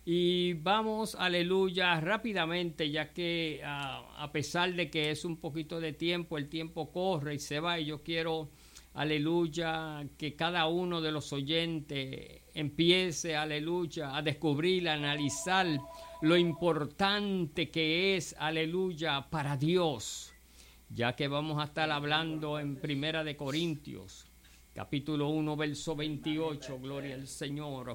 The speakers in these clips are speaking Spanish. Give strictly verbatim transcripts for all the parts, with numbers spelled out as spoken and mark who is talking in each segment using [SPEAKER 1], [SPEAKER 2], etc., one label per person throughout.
[SPEAKER 1] Y vamos, aleluya, rápidamente, ya que uh, a pesar de que es un poquito de tiempo, el tiempo corre y se va, y yo quiero, aleluya, que cada uno de los oyentes empiece, aleluya, a descubrir, a analizar lo importante que es, aleluya, para Dios, ya que vamos a estar hablando en Primera de Corintios, capítulo uno, verso veintiocho, gloria al Señor.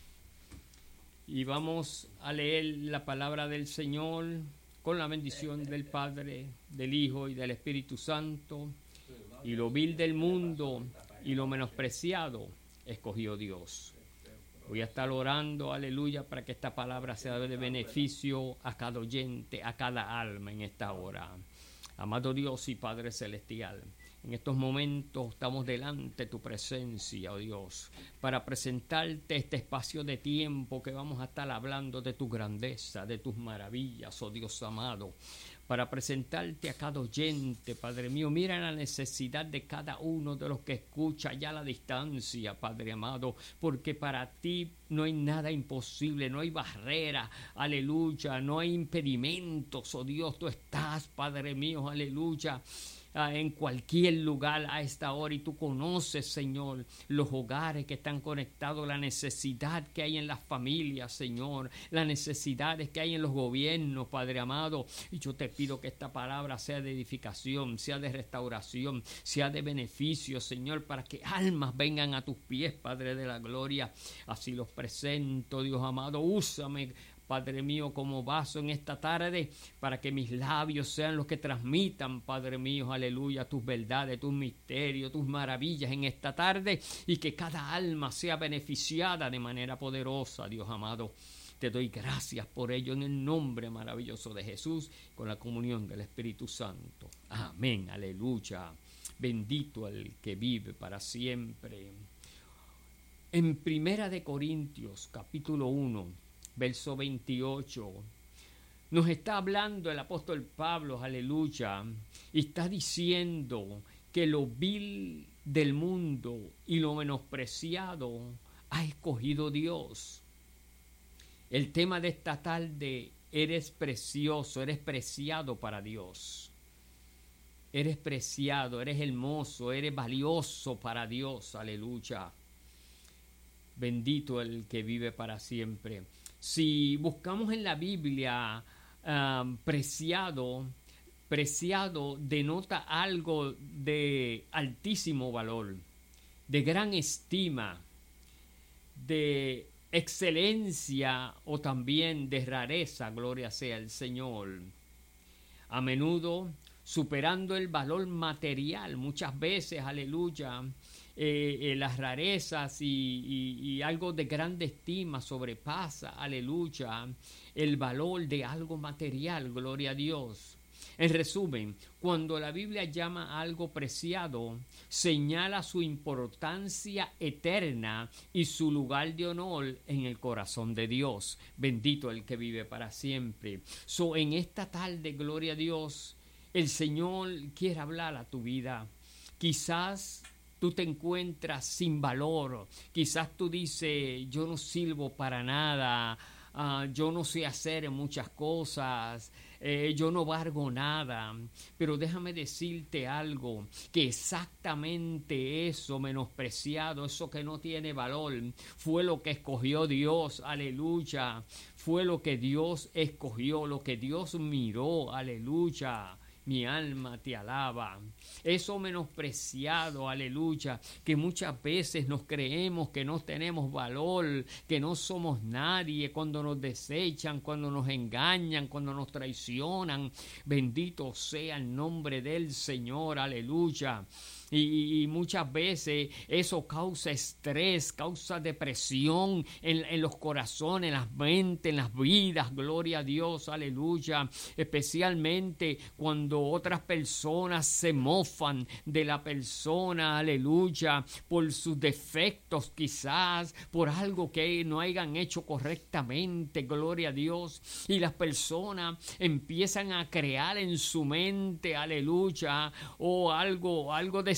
[SPEAKER 1] Y vamos a leer la palabra del Señor con la bendición del Padre, del Hijo y del Espíritu Santo. Y lo vil del mundo y lo menospreciado escogió Dios. Voy a estar orando, aleluya, para que esta palabra sea de beneficio a cada oyente, a cada alma en esta hora. Amado Dios y Padre Celestial, en estos momentos estamos delante de tu presencia, oh Dios, para presentarte este espacio de tiempo que vamos a estar hablando de tu grandeza, de tus maravillas, oh Dios amado, para presentarte a cada oyente, Padre mío. Mira la necesidad de cada uno de los que escucha ya a la distancia, Padre amado, porque para ti no hay nada imposible, no hay barrera, aleluya, no hay impedimentos, oh Dios, tú estás, Padre mío, aleluya, en cualquier lugar a esta hora, y tú conoces, Señor, los hogares que están conectados, la necesidad que hay en las familias, Señor, las necesidades que hay en los gobiernos, Padre amado, y yo te pido que esta palabra sea de edificación, sea de restauración, sea de beneficio, Señor, para que almas vengan a tus pies, Padre de la gloria. Así los presento, Dios amado, úsame, Padre mío, como vaso en esta tarde, para que mis labios sean los que transmitan, Padre mío, aleluya, tus verdades, tus misterios, tus maravillas en esta tarde, y que cada alma sea beneficiada de manera poderosa, Dios amado. Te doy gracias por ello en el nombre maravilloso de Jesús, con la comunión del Espíritu Santo. Amén, aleluya. Bendito el que vive para siempre. En Primera de Corintios, capítulo uno, verso veintiocho, nos está hablando el apóstol Pablo, aleluya, y está diciendo que lo vil del mundo y lo menospreciado ha escogido Dios. El tema de esta tarde: eres precioso, eres preciado para Dios. Eres preciado, eres hermoso, eres valioso para Dios, aleluya. Bendito el que vive para siempre. Si buscamos en la Biblia, um, preciado, preciado denota algo de altísimo valor, de gran estima, de excelencia o también de rareza, gloria sea el Señor. A menudo superando el valor material, muchas veces, aleluya, Eh, eh, las rarezas y, y, y algo de grande estima sobrepasa, aleluya, el valor de algo material, gloria a Dios. En resumen, cuando la Biblia llama a algo preciado, señala su importancia eterna y su lugar de honor en el corazón de Dios. Bendito el que vive para siempre. So, en esta tarde, gloria a Dios, el Señor quiere hablar a tu vida. Quizás tú te encuentras sin valor, quizás tú dices, yo no sirvo para nada, uh, yo no sé hacer muchas cosas, eh, yo no valgo nada. Pero déjame decirte algo, que exactamente eso menospreciado, eso que no tiene valor, fue lo que escogió Dios, aleluya, fue lo que Dios escogió, lo que Dios miró, aleluya. Mi alma te alaba. Eso menospreciado, aleluya, que muchas veces nos creemos que no tenemos valor, que no somos nadie, cuando nos desechan, cuando nos engañan, cuando nos traicionan. Bendito sea el nombre del Señor, aleluya. Y, y muchas veces eso causa estrés, causa depresión en, en los corazones, en las mentes, en las vidas, gloria a Dios, aleluya. Especialmente cuando otras personas se mofan de la persona, aleluya, por sus defectos quizás, por algo que no hayan hecho correctamente, gloria a Dios. Y las personas empiezan a crear en su mente, aleluya, o algo, algo de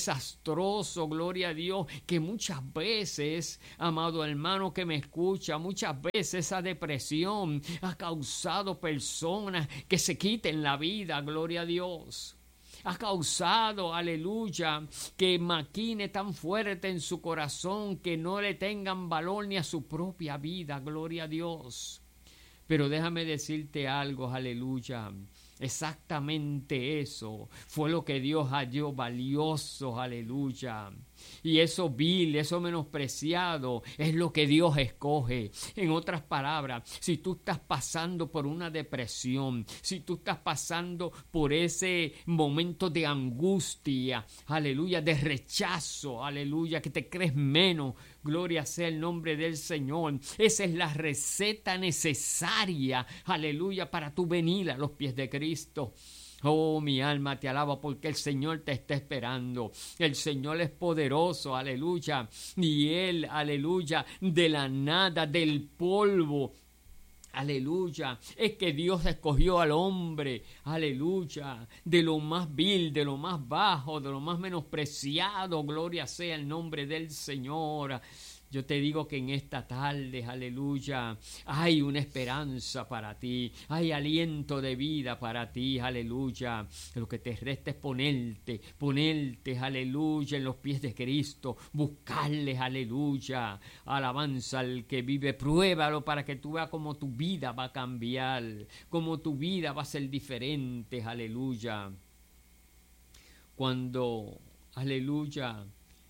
[SPEAKER 1] desastroso, gloria a Dios, que muchas veces, amado hermano que me escucha, muchas veces esa depresión ha causado personas que se quiten la vida, gloria a Dios. Ha causado, aleluya, que maquine tan fuerte en su corazón que no le tengan valor ni a su propia vida, gloria a Dios. Pero déjame decirte algo, aleluya. Exactamente eso fue lo que Dios halló valioso, aleluya. Y eso vil, eso menospreciado, es lo que Dios escoge. En otras palabras, si tú estás pasando por una depresión, si tú estás pasando por ese momento de angustia, aleluya, de rechazo, aleluya, que te crees menos, gloria sea el nombre del Señor. Esa es la receta necesaria, aleluya, para tú venir a los pies de Cristo. Oh, mi alma te alaba porque el Señor te está esperando. El Señor es poderoso, aleluya. Y Él, aleluya, de la nada, del polvo, aleluya, es que Dios escogió al hombre, aleluya, de lo más vil, de lo más bajo, de lo más menospreciado. Gloria sea el nombre del Señor. Yo te digo que en esta tarde, aleluya, hay una esperanza para ti, hay aliento de vida para ti, aleluya. Lo que te resta es ponerte, ponerte, aleluya, en los pies de Cristo, buscarles, aleluya, alabanza al que vive. Pruébalo para que tú veas cómo tu vida va a cambiar, cómo tu vida va a ser diferente, aleluya. Cuando, aleluya,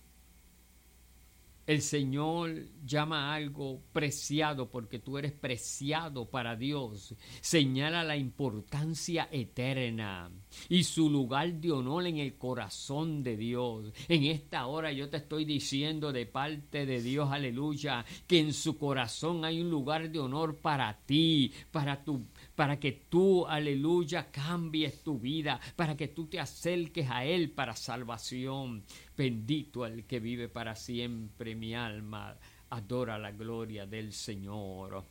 [SPEAKER 1] el Señor llama a algo preciado porque tú eres preciado para Dios. Señala la importancia eterna y su lugar de honor en el corazón de Dios. En esta hora yo te estoy diciendo de parte de Dios, aleluya, que en su corazón hay un lugar de honor para ti, para tu para que tú, aleluya, cambies tu vida, para que tú te acerques a Él para salvación. Bendito el que vive para siempre, mi alma adora la gloria del Señor.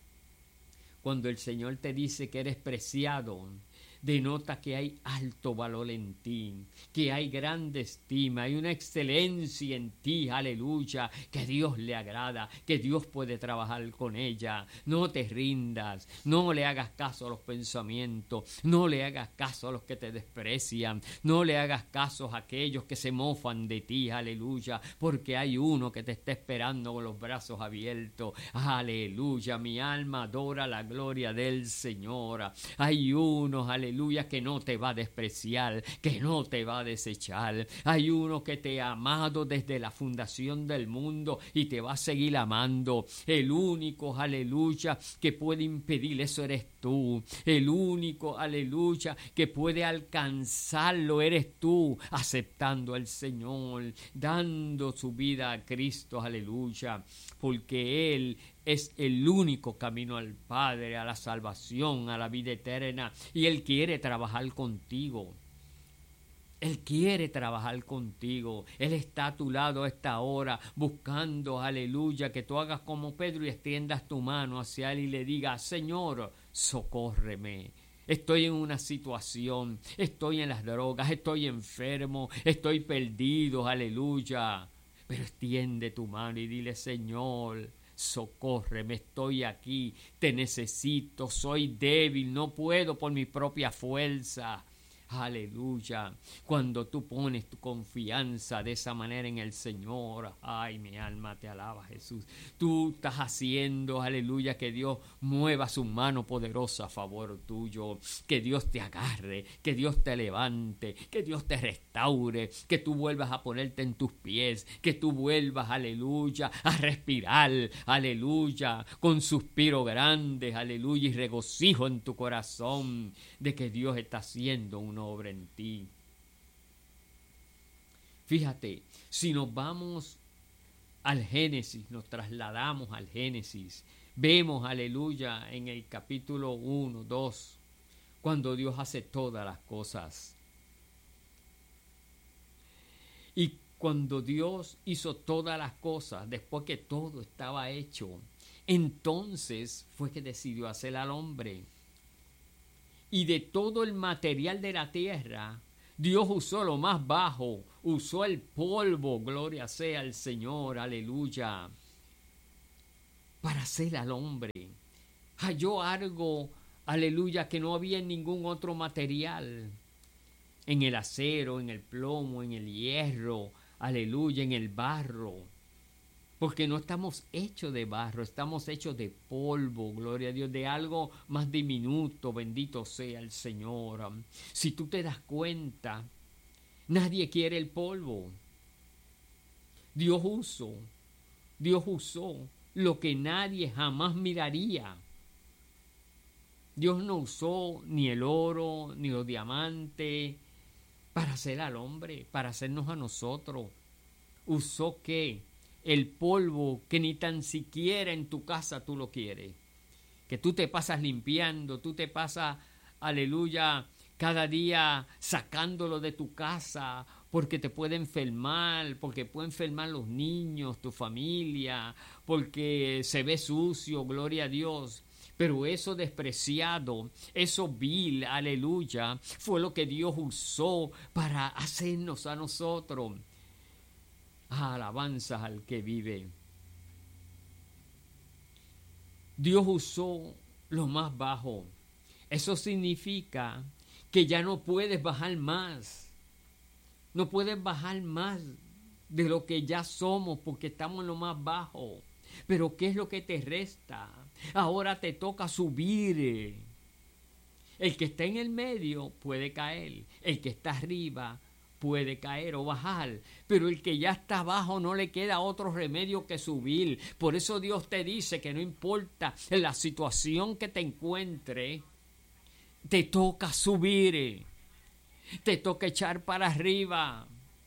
[SPEAKER 1] Cuando el Señor te dice que eres preciado, denota que hay alto valor en ti, que hay grande estima, hay una excelencia en ti, aleluya, que Dios le agrada, que Dios puede trabajar con ella. No te rindas, no le hagas caso a los pensamientos, no le hagas caso a los que te desprecian, no le hagas caso a aquellos que se mofan de ti, aleluya, porque hay uno que te está esperando con los brazos abiertos, aleluya. Mi alma adora la gloria del Señor. Hay unos, aleluya, aleluya, que no te va a despreciar, que no te va a desechar. Hay uno que te ha amado desde la fundación del mundo y te va a seguir amando. El único, aleluya, que puede impedir eso eres tú. El único, aleluya, que puede alcanzarlo eres tú, aceptando al Señor, dando su vida a Cristo, aleluya, porque Él es el único camino al Padre, a la salvación, a la vida eterna. Y Él quiere trabajar contigo. Él quiere trabajar contigo. Él está a tu lado a esta hora, buscando, aleluya, que tú hagas como Pedro y extiendas tu mano hacia Él y le digas: Señor, socórreme. Estoy en una situación, estoy en las drogas, estoy enfermo, estoy perdido, aleluya. Pero extiende tu mano y dile: Señor, socórreme, estoy aquí, te necesito, soy débil, no puedo por mi propia fuerza. Aleluya. Cuando tú pones tu confianza de esa manera en el Señor, ay, mi alma te alaba, Jesús. Tú estás haciendo, aleluya, que Dios mueva su mano poderosa a favor tuyo, que Dios te agarre, que Dios te levante, que Dios te restaure, que tú vuelvas a ponerte en tus pies, que tú vuelvas, aleluya, a respirar, aleluya, con suspiro grande, aleluya, y regocijo en tu corazón de que Dios está haciendo una obra en ti. Fíjate, si nos vamos al Génesis, nos trasladamos al Génesis, vemos, aleluya, en el capítulo uno, dos, cuando Dios hace todas las cosas. Y cuando Dios hizo todas las cosas, después que todo estaba hecho, entonces fue que decidió hacer al hombre. Y de todo el material de la tierra, Dios usó lo más bajo, usó el polvo, gloria sea al Señor, aleluya, para hacer al hombre. Halló algo, aleluya, que no había en ningún otro material. En el acero, en el plomo, en el hierro, aleluya, en el barro. Porque no estamos hechos de barro, estamos hechos de polvo, gloria a Dios, de algo más diminuto, bendito sea el Señor. Si tú te das cuenta, nadie quiere el polvo. Dios usó, Dios usó lo que nadie jamás miraría. Dios no usó ni el oro, ni los diamantes para hacer al hombre, para hacernos a nosotros. Usó ¿qué? El polvo que ni tan siquiera en tu casa tú lo quieres. Que tú te pasas limpiando, tú te pasas, aleluya, cada día sacándolo de tu casa porque te puede enfermar, porque puede enfermar los niños, tu familia, porque se ve sucio, gloria a Dios. Pero eso despreciado, eso vil, aleluya, fue lo que Dios usó para hacernos a nosotros. Alabanzas al que vive. Dios usó lo más bajo. Eso significa que ya no puedes bajar más. No puedes bajar más de lo que ya somos porque estamos en lo más bajo. Pero ¿qué es lo que te resta? Ahora te toca subir. El que está en el medio puede caer. El que está arriba puede caer o bajar, pero el que ya está abajo no le queda otro remedio que subir. Por eso Dios te dice que no importa la situación que te encuentre, te toca subir, te toca echar para arriba.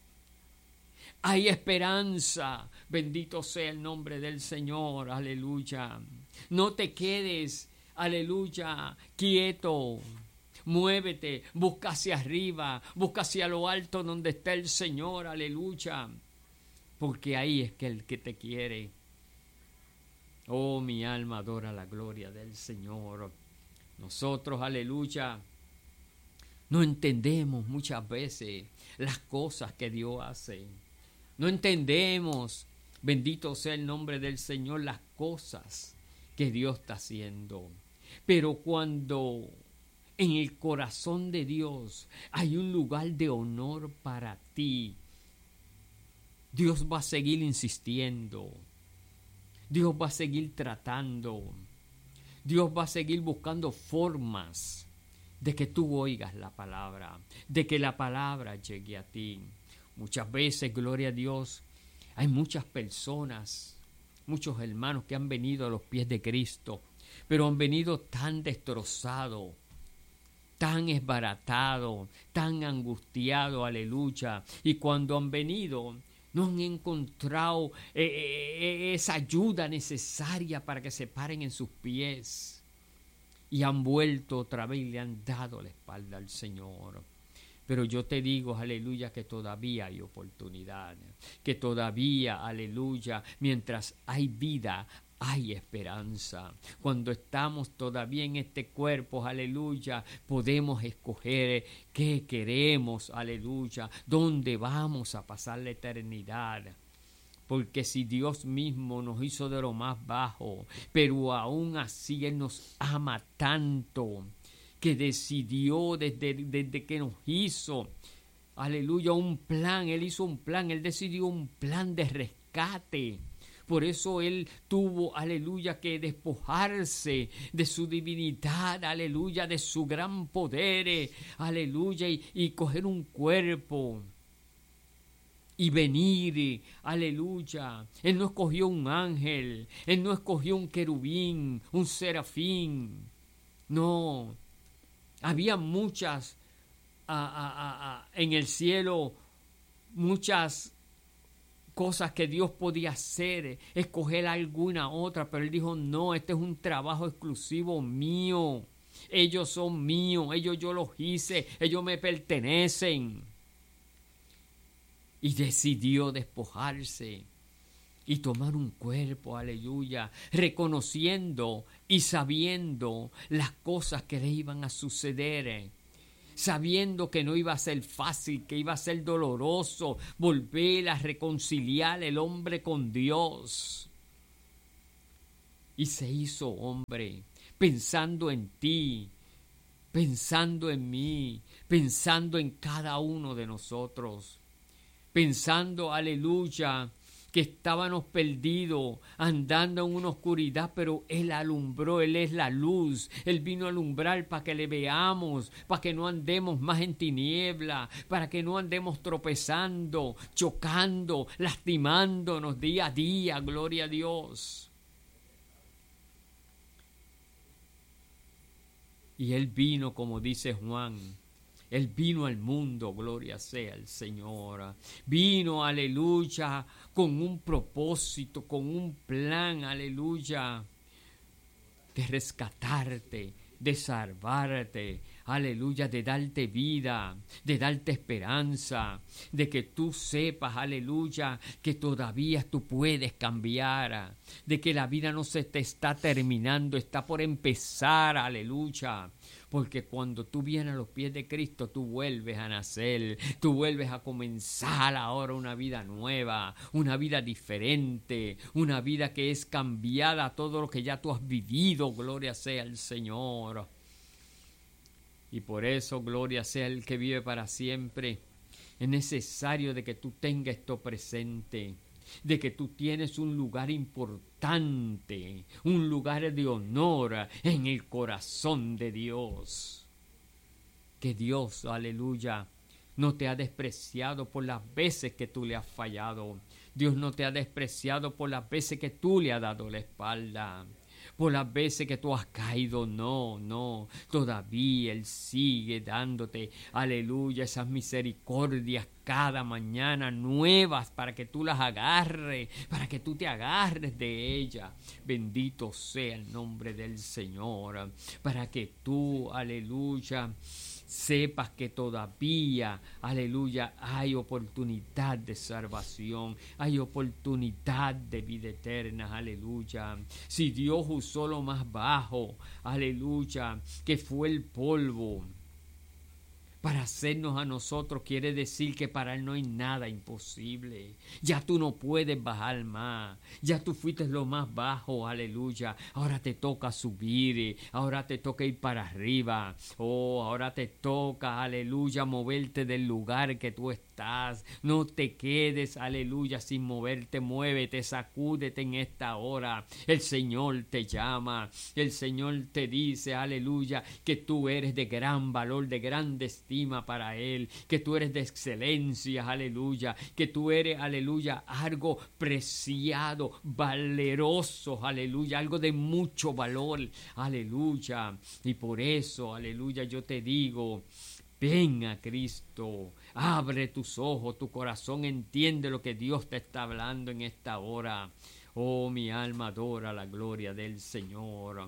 [SPEAKER 1] Hay esperanza, bendito sea el nombre del Señor, aleluya. No te quedes, aleluya, quieto. Muévete, busca hacia arriba, busca hacia lo alto donde está el Señor, aleluya. Porque ahí es que el que te quiere. Oh, mi alma adora la gloria del Señor. Nosotros, aleluya, no entendemos muchas veces las cosas que Dios hace. No entendemos, bendito sea el nombre del Señor, las cosas que Dios está haciendo. Pero cuando en el corazón de Dios hay un lugar de honor para ti, Dios va a seguir insistiendo. Dios va a seguir tratando. Dios va a seguir buscando formas de que tú oigas la palabra, de que la palabra llegue a ti. Muchas veces, gloria a Dios, hay muchas personas, muchos hermanos que han venido a los pies de Cristo, pero han venido tan destrozados, tan esbaratados, tan angustiados, aleluya. Y cuando han venido, no han encontrado eh, eh, esa ayuda necesaria para que se paren en sus pies. Y han vuelto otra vez y le han dado la espalda al Señor. Pero yo te digo, aleluya, que todavía hay oportunidad. Que todavía, aleluya, mientras hay vida, hay esperanza. Cuando estamos todavía en este cuerpo, aleluya, podemos escoger qué queremos, aleluya, dónde vamos a pasar la eternidad. Porque si Dios mismo nos hizo de lo más bajo, pero aún así Él nos ama tanto, que decidió desde, desde que nos hizo, aleluya, un plan. Él hizo un plan, Él decidió un plan de rescate. Por eso Él tuvo, aleluya, que despojarse de su divinidad, aleluya, de su gran poder, aleluya, y, y coger un cuerpo y venir, aleluya. Él no escogió un ángel, Él no escogió un querubín, un serafín, no. Había muchas a, a, a, a, en el cielo, muchas cosas que Dios podía hacer, escoger alguna otra, pero Él dijo, no, este es un trabajo exclusivo mío. Ellos son míos, ellos yo los hice, ellos me pertenecen. Y decidió despojarse y tomar un cuerpo, aleluya, reconociendo y sabiendo las cosas que le iban a suceder. sabiendo que no iba a ser fácil, que iba a ser doloroso volver a reconciliar el hombre con Dios. Y se hizo hombre, pensando en ti, pensando en mí, pensando en cada uno de nosotros, pensando, aleluya, que estábamos perdidos, andando en una oscuridad, pero Él alumbró, Él es la luz, Él vino a alumbrar para que le veamos, para que no andemos más en tiniebla, para que no andemos tropezando, chocando, lastimándonos día a día, gloria a Dios. Y Él vino, como dice Juan, Él vino al mundo, gloria sea al Señor. Vino, aleluya, con un propósito, con un plan, aleluya, de rescatarte, de salvarte, aleluya, de darte vida, de darte esperanza, de que tú sepas, aleluya, que todavía tú puedes cambiar, de que la vida no se te está terminando, está por empezar, aleluya. Porque cuando tú vienes a los pies de Cristo, tú vuelves a nacer, tú vuelves a comenzar ahora una vida nueva, una vida diferente, una vida que es cambiada a todo lo que ya tú has vivido, gloria sea al Señor. Y por eso, gloria sea el que vive para siempre, es necesario de que tú tengas esto presente, de que tú tienes un lugar importante, un lugar de honor en el corazón de Dios. Que Dios, aleluya, no te ha despreciado por las veces que tú le has fallado. Dios no te ha despreciado por las veces que tú le has dado la espalda, por las veces que tú has caído. No, no, todavía Él sigue dándote, aleluya, esas misericordias cada mañana nuevas para que tú las agarres, para que tú te agarres de ellas. Bendito sea el nombre del Señor, para que tú, aleluya, sepas que todavía, aleluya, hay oportunidad de salvación, hay oportunidad de vida eterna, aleluya. Si Dios usó lo más bajo, aleluya, que fue el polvo, para hacernos a nosotros, quiere decir que para Él no hay nada imposible. Ya tú no puedes bajar más. Ya tú fuiste lo más bajo, aleluya. Ahora te toca subir, ahora te toca ir para arriba. Oh, ahora te toca, aleluya, moverte del lugar que tú estás. No te quedes, aleluya, sin moverte. Muévete, sacúdete en esta hora. El Señor te llama. El Señor te dice, aleluya, que tú eres de gran valor, de gran destino para Él, que tú eres de excelencia, aleluya, que tú eres, aleluya, algo preciado, valeroso, aleluya, algo de mucho valor, aleluya. Y por eso, aleluya, yo te digo, ven a Cristo, abre tus ojos, tu corazón, entiende lo que Dios te está hablando en esta hora. Oh, mi alma adora la gloria del Señor.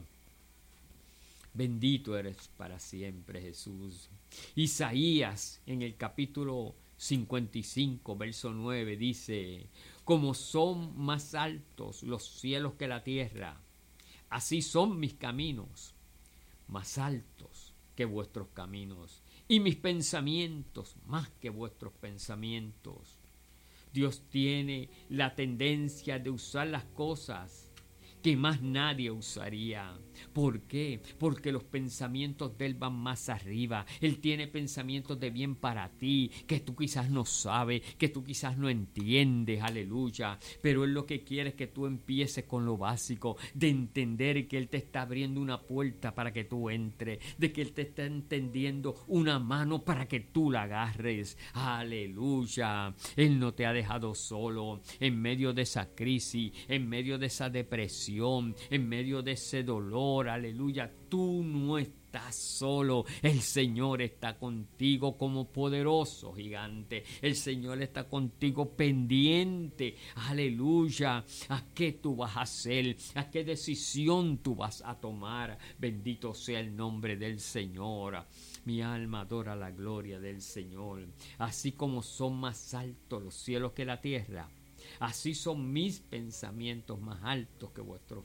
[SPEAKER 1] Bendito eres para siempre, Jesús. Isaías, en el capítulo cincuenta y cinco, verso nueve, dice: como son más altos los cielos que la tierra, así son mis caminos, más altos que vuestros caminos, y mis pensamientos más que vuestros pensamientos. Dios tiene la tendencia de usar las cosas que más nadie usaría. ¿Por qué? Porque los pensamientos de Él van más arriba. Él tiene pensamientos de bien para ti, que tú quizás no sabes, que tú quizás no entiendes, aleluya. Pero Él lo que quiere es que tú empieces con lo básico, de entender que Él te está abriendo una puerta para que tú entres, de que Él te está entendiendo una mano para que tú la agarres, aleluya. Él no te ha dejado solo en medio de esa crisis, en medio de esa depresión, en medio de ese dolor, aleluya. Tú no estás solo. El Señor está contigo como poderoso gigante. El Señor está contigo pendiente, aleluya, a qué tú vas a hacer, a qué decisión tú vas a tomar. Bendito sea el nombre del Señor. Mi alma adora la gloria del Señor. Así como son más altos los cielos que la tierra, así son mis pensamientos más altos que vuestros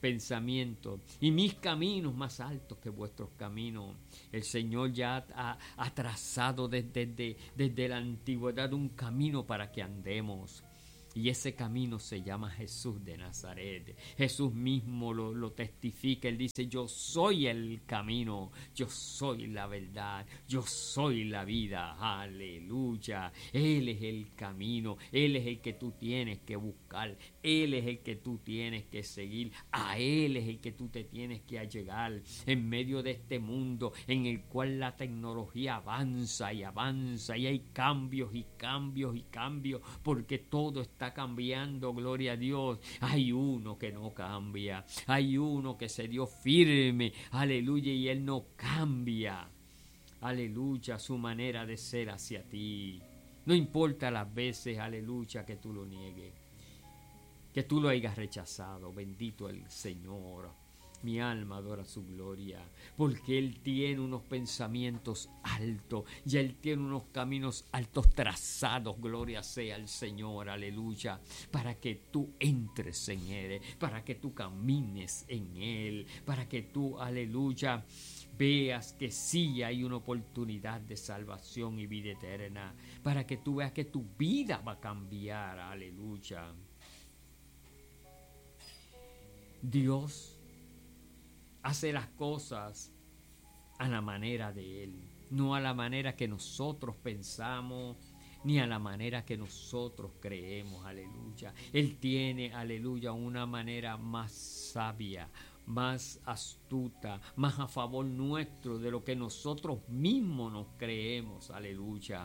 [SPEAKER 1] pensamientos y mis caminos más altos que vuestros caminos. El Señor ya ha, ha trazado desde, desde, desde la antigüedad un camino para que andemos. Y ese camino se llama Jesús de Nazaret. Jesús mismo lo, lo testifica. Él dice, yo soy el camino, yo soy la verdad, yo soy la vida. Aleluya. Él es el camino. Él es el que tú tienes que buscar. Él es el que tú tienes que seguir. A Él es el que tú te tienes que allegar en medio de este mundo en el cual la tecnología avanza y avanza y hay cambios y cambios y cambios porque todo está está cambiando, gloria a Dios. Hay uno que no cambia, hay uno que se dio firme, aleluya, y Él no cambia, aleluya, su manera de ser hacia ti. No importa las veces, aleluya, que tú lo niegues, que tú lo hayas rechazado, bendito el Señor. Mi alma adora su gloria, porque Él tiene unos pensamientos altos y Él tiene unos caminos altos trazados, gloria sea al Señor, aleluya, para que tú entres en Él, para que tú camines en Él, para que tú, aleluya, veas que sí hay una oportunidad de salvación y vida eterna, para que tú veas que tu vida va a cambiar, aleluya. Dios hace las cosas a la manera de Él, no a la manera que nosotros pensamos, ni a la manera que nosotros creemos, aleluya. Él tiene, aleluya, una manera más sabia, más astuta, más a favor nuestro de lo que nosotros mismos nos creemos, aleluya.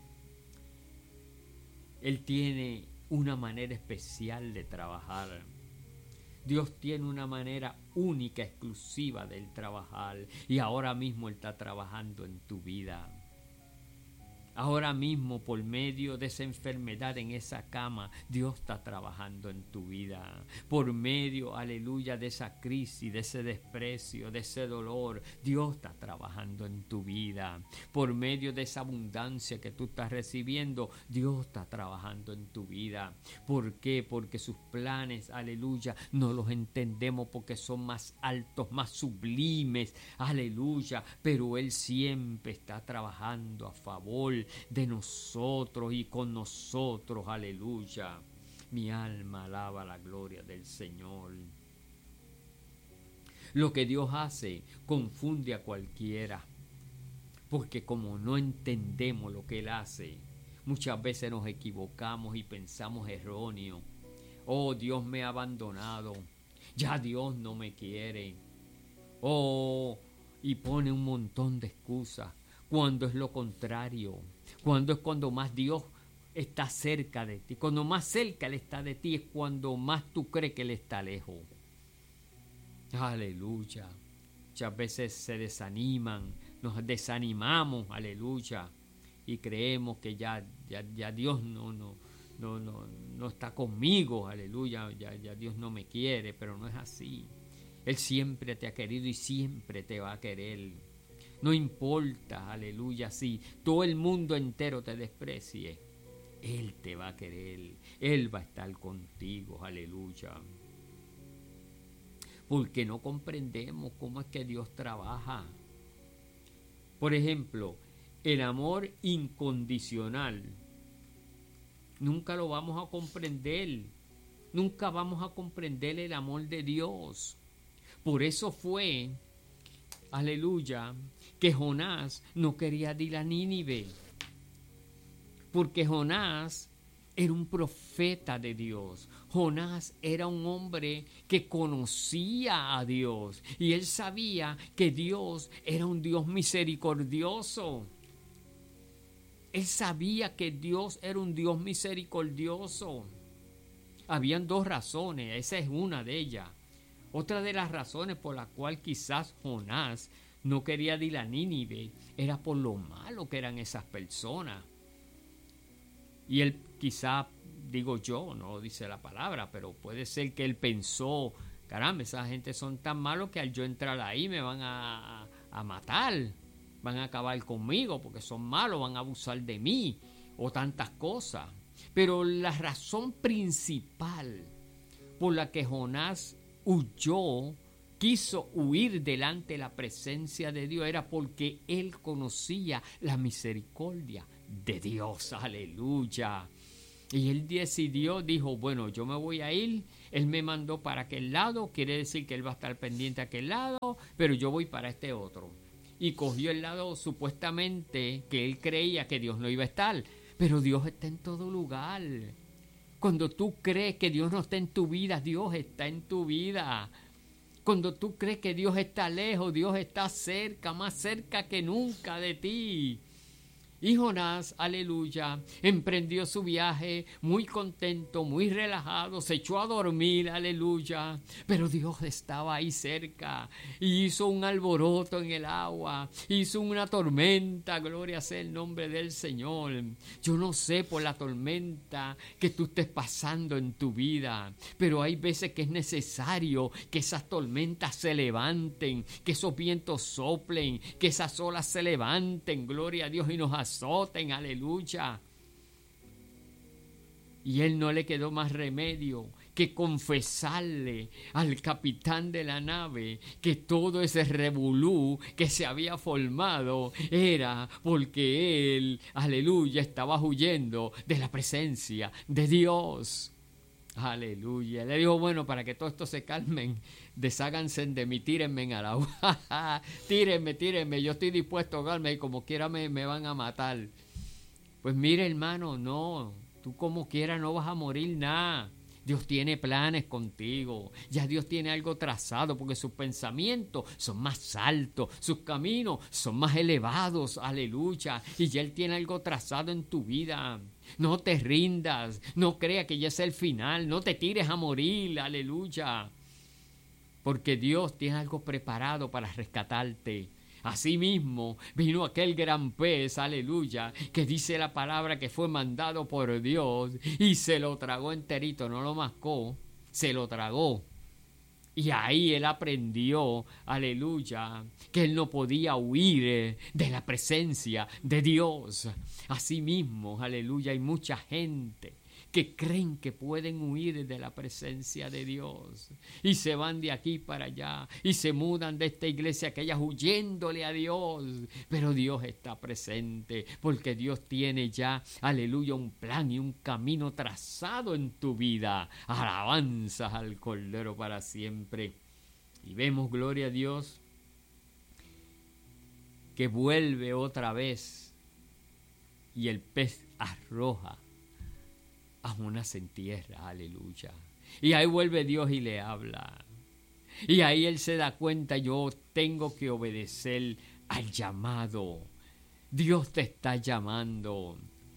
[SPEAKER 1] Él tiene una manera especial de trabajar. Dios tiene una manera única, exclusiva de Él trabajar. Y ahora mismo Él está trabajando en tu vida. Ahora mismo, por medio de esa enfermedad en esa cama, Dios está trabajando en tu vida. Por medio, aleluya, de esa crisis, de ese desprecio, de ese dolor, Dios está trabajando en tu vida. Por medio de esa abundancia que tú estás recibiendo, Dios está trabajando en tu vida. ¿Por qué? Porque sus planes, aleluya, no los entendemos porque son más altos, más sublimes, aleluya. Pero Él siempre está trabajando a favor de nosotros y con nosotros, aleluya. Mi alma alaba la gloria del Señor. Lo que Dios hace confunde a cualquiera, porque como no entendemos lo que Él hace, muchas veces nos equivocamos y pensamos erróneo. Oh, Dios me ha abandonado, ya Dios no me quiere. Oh, y pone un montón de excusas, cuando es lo contrario, cuando es cuando más Dios está cerca de ti, cuando más cerca Él está de ti es cuando más tú crees que Él está lejos. Aleluya. Muchas veces se desaniman, nos desanimamos, aleluya, y creemos que ya, ya, ya Dios no, no, no, no, no está conmigo, aleluya, ya, ya Dios no me quiere, pero no es así. Él siempre te ha querido y siempre te va a querer. No importa, aleluya, si todo el mundo entero te desprecie, Él te va a querer, Él va a estar contigo, aleluya. Porque no comprendemos cómo es que Dios trabaja. Por ejemplo, el amor incondicional, nunca lo vamos a comprender, nunca vamos a comprender el amor de Dios. Por eso fue, aleluya, que Jonás no quería ir a Nínive, porque Jonás era un profeta de Dios. Jonás era un hombre que conocía a Dios y él sabía que Dios era un Dios misericordioso. Él sabía que Dios era un Dios misericordioso. Habían dos razones, esa es una de ellas. Otra de las razones por la cual quizás Jonás no quería ir a Nínive era por lo malo que eran esas personas. Y él quizá, digo yo, no dice la palabra, pero puede ser que él pensó, caramba, esa gente son tan malos que al yo entrar ahí me van a, a, a matar, van a acabar conmigo porque son malos, van a abusar de mí o tantas cosas. Pero la razón principal por la que Jonás huyó, quiso huir delante de la presencia de Dios, era porque él conocía la misericordia de Dios. Aleluya. Y él decidió, dijo, bueno, yo me voy a ir. Él me mandó para aquel lado, quiere decir que él va a estar pendiente a aquel lado, pero yo voy para este otro. Y cogió el lado supuestamente que él creía que Dios no iba a estar, pero Dios está en todo lugar. Cuando tú crees que Dios no está en tu vida, Dios está en tu vida. Cuando tú crees que Dios está lejos, Dios está cerca, más cerca que nunca de ti. Y Jonás, aleluya, emprendió su viaje muy contento, muy relajado, se echó a dormir, aleluya. Pero Dios estaba ahí cerca y hizo un alboroto en el agua, hizo una tormenta, gloria sea el nombre del Señor. Yo no sé por la tormenta que tú estés pasando en tu vida, pero hay veces que es necesario que esas tormentas se levanten, que esos vientos soplen, que esas olas se levanten, gloria a Dios, y nos azoten, aleluya. Y él no le quedó más remedio que confesarle al capitán de la nave que todo ese revolú que se había formado era porque él, aleluya, estaba huyendo de la presencia de Dios. Aleluya. Le dijo, bueno, para que todo esto se calmen, desháganse de mí, tírenme al agua. tírenme, tírenme, yo estoy dispuesto a ahogarme y como quiera me, me van a matar. Pues mire, hermano, no, tú como quiera no vas a morir nada. Dios tiene planes contigo, ya Dios tiene algo trazado porque sus pensamientos son más altos, sus caminos son más elevados, aleluya, y ya Él tiene algo trazado en tu vida. No te rindas, no creas que ya es el final, no te tires a morir, aleluya, porque Dios tiene algo preparado para rescatarte. Asimismo, vino aquel gran pez, aleluya, que dice la palabra que fue mandado por Dios y se lo tragó enterito, no lo mascó, se lo tragó. Y ahí él aprendió, aleluya, que él no podía huir de la presencia de Dios. Asimismo, aleluya, hay mucha gente que creen que pueden huir de la presencia de Dios y se van de aquí para allá y se mudan de esta iglesia a aquella huyéndole a Dios, pero Dios está presente porque Dios tiene ya, aleluya, un plan y un camino trazado en tu vida. Alabanzas al Cordero para siempre. Y vemos, gloria a Dios, que vuelve otra vez y el pez arroja a Jonás en tierra, aleluya. Y ahí vuelve Dios y le habla. Y ahí él se da cuenta, yo tengo que obedecer al llamado. Dios te está llamando.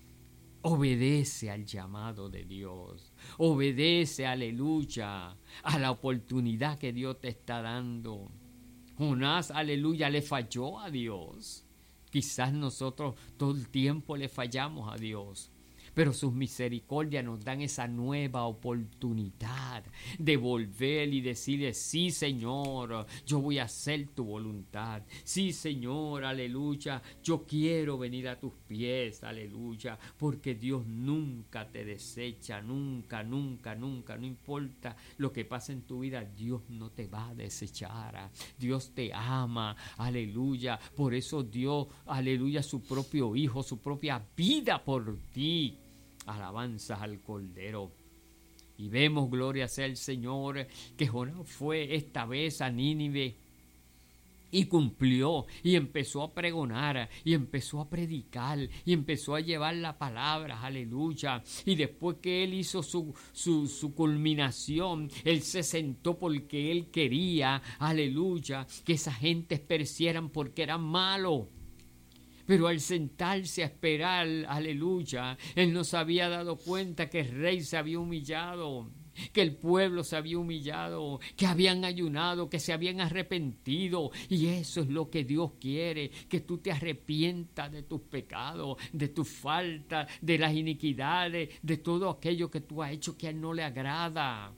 [SPEAKER 1] Obedece al llamado de Dios. Obedece, aleluya, a la oportunidad que Dios te está dando. Jonás, aleluya, le falló a Dios. Quizás nosotros todo el tiempo le fallamos a Dios, pero sus misericordias nos dan esa nueva oportunidad de volver y decirle, sí, Señor, yo voy a hacer tu voluntad. Sí, Señor, aleluya, yo quiero venir a tus pies, aleluya, porque Dios nunca te desecha, nunca, nunca, nunca, no importa lo que pase en tu vida, Dios no te va a desechar. Dios te ama, aleluya, por eso Dios, aleluya, su propio Hijo, su propia vida por ti. Alabanzas al Cordero. Y vemos, gloria sea el Señor, que Jonás fue esta vez a Nínive y cumplió y empezó a pregonar y empezó a predicar y empezó a llevar la palabra, aleluya. Y después que él hizo su, su, su culminación, él se sentó porque él quería, aleluya, que esa gente perecieran porque eran malos. Pero al sentarse a esperar, aleluya, él no se había dado cuenta que el rey se había humillado, que el pueblo se había humillado, que habían ayunado, que se habían arrepentido. Y eso es lo que Dios quiere, que tú te arrepientas de tus pecados, de tus faltas, de las iniquidades, de todo aquello que tú has hecho que a él no le agrada.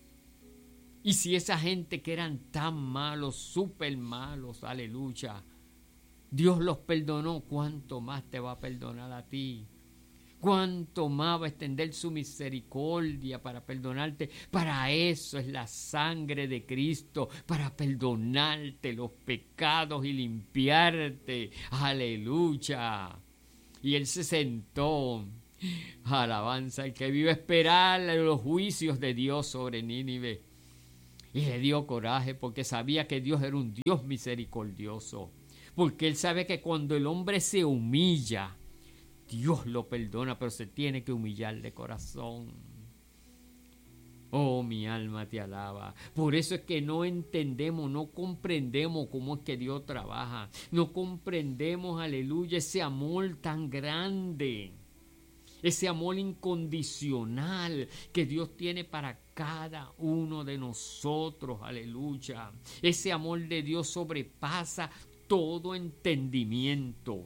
[SPEAKER 1] Y si esa gente que eran tan malos, súper malos, aleluya, Dios los perdonó, ¿cuánto más te va a perdonar a ti? cuánto más va a extender su misericordia para perdonarte. Para eso es la sangre de Cristo, para perdonarte los pecados y limpiarte. Aleluya. Y él se sentó. Alabanza, el que vive a esperar los juicios de Dios sobre Nínive. Y le dio coraje porque sabía que Dios era un Dios misericordioso. Porque él sabe que cuando el hombre se humilla, Dios lo perdona, pero se tiene que humillar de corazón. Oh, mi alma te alaba. Por eso es que no entendemos, no comprendemos cómo es que Dios trabaja. No comprendemos, aleluya, ese amor tan grande. Ese amor incondicional que Dios tiene para cada uno de nosotros, aleluya. Ese amor de Dios sobrepasa todo entendimiento.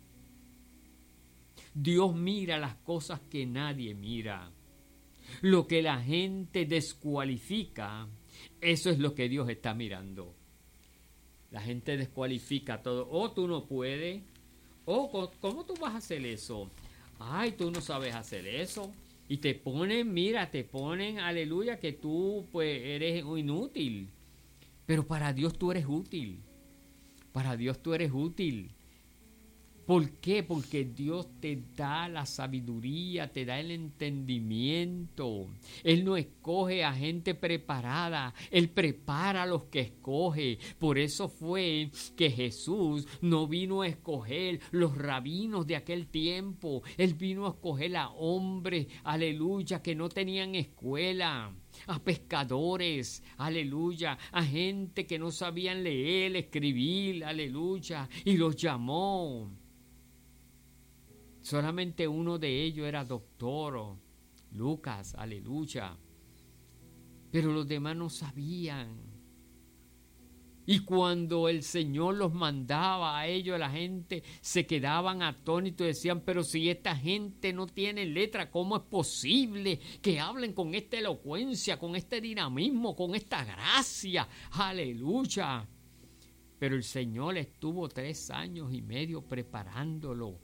[SPEAKER 1] Dios mira las cosas que nadie mira. Lo que la gente descualifica, eso es lo que Dios está mirando. La gente descualifica todo. Oh, tú no puedes. Oh, ¿cómo tú vas a hacer eso? Ay, tú no sabes hacer eso. Y te ponen, mira, te ponen, aleluya, que tú pues eres inútil. Pero para Dios tú eres útil. Para Dios tú eres útil. ¿Por qué? Porque Dios te da la sabiduría, te da el entendimiento. Él no escoge a gente preparada, Él prepara a los que escoge. Por eso fue que Jesús no vino a escoger los rabinos de aquel tiempo. Él vino a escoger a hombres, aleluya, que no tenían escuela. A pescadores, aleluya, a gente que no sabían leer, escribir, aleluya, y los llamó. Solamente uno de ellos era doctor, Lucas, aleluya. Pero los demás no sabían. Y cuando el Señor los mandaba a ellos, la gente se quedaban atónitos y decían, pero si esta gente no tiene letra, ¿cómo es posible que hablen con esta elocuencia, con este dinamismo, con esta gracia? Aleluya. Pero el Señor estuvo tres años y medio preparándolo.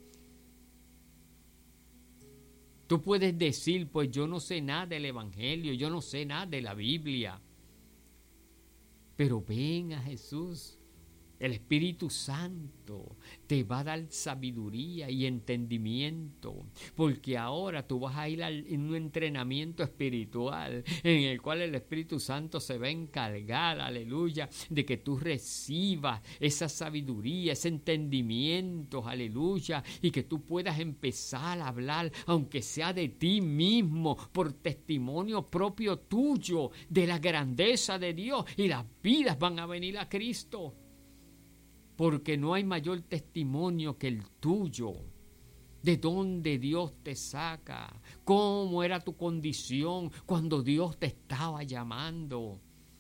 [SPEAKER 1] Tú puedes decir, pues yo no sé nada del Evangelio, yo no sé nada de la Biblia. Pero ven a Jesús, el Espíritu Santo te va a dar sabiduría y entendimiento, porque ahora tú vas a ir a un entrenamiento espiritual en el cual el Espíritu Santo se va a encargar, aleluya, de que tú recibas esa sabiduría, ese entendimiento, aleluya, y que tú puedas empezar a hablar, aunque sea de ti mismo, por testimonio propio tuyo, de la grandeza de Dios, y las vidas van a venir a Cristo. Porque no hay mayor testimonio que el tuyo. De dónde Dios te saca. Cómo era tu condición cuando Dios te estaba llamando.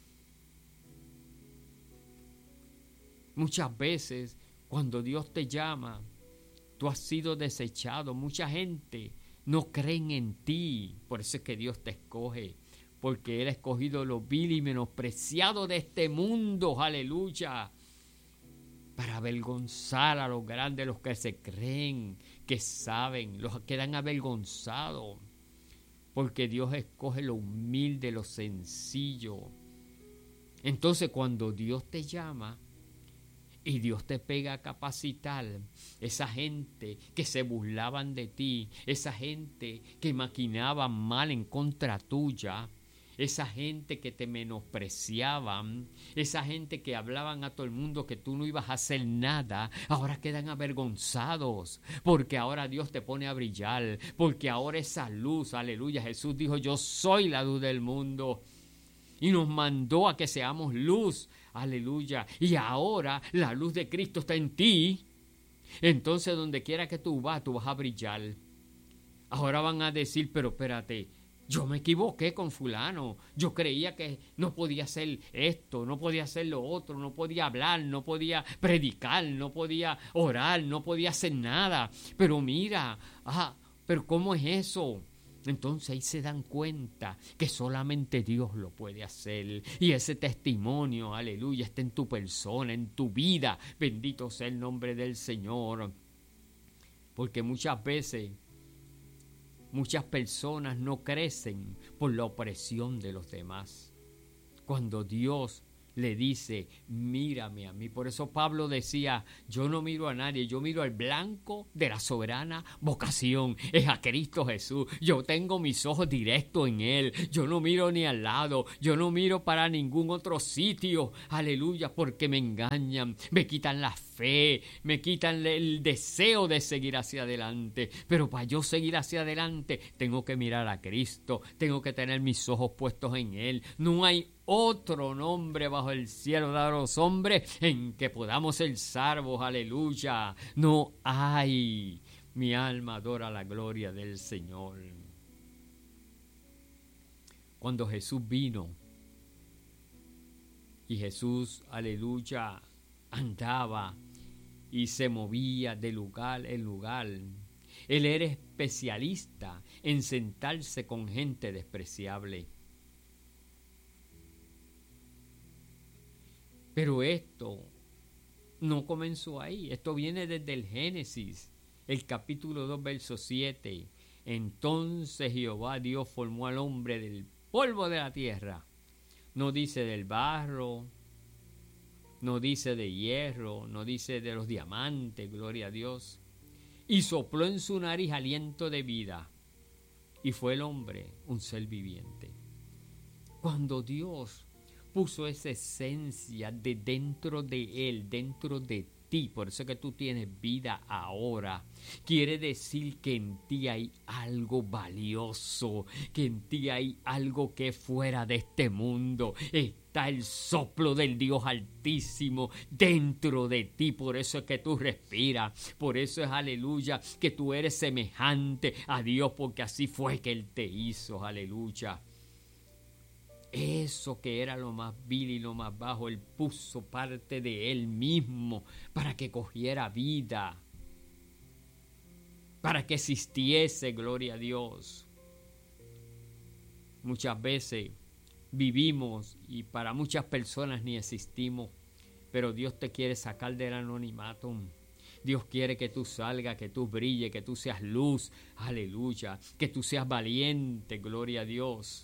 [SPEAKER 1] Muchas veces cuando Dios te llama, tú has sido desechado. Mucha gente no cree en ti. Por eso es que Dios te escoge. Porque Él ha escogido lo vil y menospreciado de este mundo. Aleluya. Para avergonzar a los grandes, los que se creen, que saben, los que quedan avergonzados. Porque Dios escoge lo humilde, lo sencillo. Entonces cuando Dios te llama y Dios te pega a capacitar, esa gente que se burlaban de ti, esa gente que maquinaban mal en contra tuya, esa gente que te menospreciaban, esa gente que hablaban a todo el mundo que tú no ibas a hacer nada, ahora quedan avergonzados, porque ahora Dios te pone a brillar, porque ahora esa luz, aleluya, Jesús dijo, yo soy la luz del mundo, y nos mandó a que seamos luz, aleluya, y ahora la luz de Cristo está en ti, entonces donde quiera que tú vas, tú vas a brillar. Ahora van a decir, pero espérate, yo me equivoqué con fulano, yo creía que no podía hacer esto, no podía hacer lo otro, no podía hablar, no podía predicar, no podía orar, no podía hacer nada. Pero mira, ah, pero ¿cómo es eso? Entonces ahí se dan cuenta que solamente Dios lo puede hacer. Y ese testimonio, aleluya, está en tu persona, en tu vida. Bendito sea el nombre del Señor. Porque muchas veces Muchas personas no crecen por la opresión de los demás. Cuando Dios le dice, mírame a mí. Por eso Pablo decía, yo no miro a nadie, yo miro al blanco de la soberana vocación, es a Cristo Jesús. Yo tengo mis ojos directos en Él, yo no miro ni al lado, yo no miro para ningún otro sitio, aleluya, porque me engañan, me quitan la fe, me quitan el deseo de seguir hacia adelante. Pero para yo seguir hacia adelante, tengo que mirar a Cristo, tengo que tener mis ojos puestos en Él. No hay otro nombre bajo el cielo dado a los hombres en que podamos ser salvos, aleluya. No hay. Mi alma adora la gloria del Señor. Cuando Jesús vino y Jesús, aleluya, andaba y se movía de lugar en lugar, Él era especialista en sentarse con gente despreciable. Pero esto no comenzó ahí. Esto viene desde el Génesis, el capítulo dos, verso siete. Entonces Jehová Dios formó al hombre del polvo de la tierra. No dice del barro, no dice de hierro, no dice de los diamantes, gloria a Dios. Y sopló en su nariz aliento de vida. Y fue el hombre un ser viviente. Cuando Dios puso esa esencia de dentro de Él, dentro de ti, por eso es que tú tienes vida ahora, quiere decir que en ti hay algo valioso, que en ti hay algo que es fuera de este mundo. Está el soplo del Dios Altísimo dentro de ti, por eso es que tú respiras, por eso es, aleluya, que tú eres semejante a Dios, porque así fue que Él te hizo, aleluya. Eso que era lo más vil y lo más bajo, Él puso parte de Él mismo para que cogiera vida, para que existiese, gloria a Dios. Muchas veces vivimos y para muchas personas ni existimos, pero Dios te quiere sacar del anonimato. Dios quiere que tú salgas, que tú brilles, que tú seas luz, aleluya, que tú seas valiente, gloria a Dios.